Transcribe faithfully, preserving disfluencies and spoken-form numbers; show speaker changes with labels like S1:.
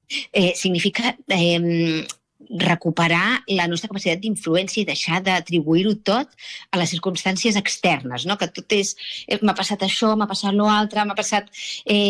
S1: eh, significa eh, recuperar la nostra capacitat d'influència i deixar d'atribuir-ho tot a les circumstàncies externes, no? Que tot és, eh, m'ha passat això, m'ha passat l'altre, m'ha passat... Eh,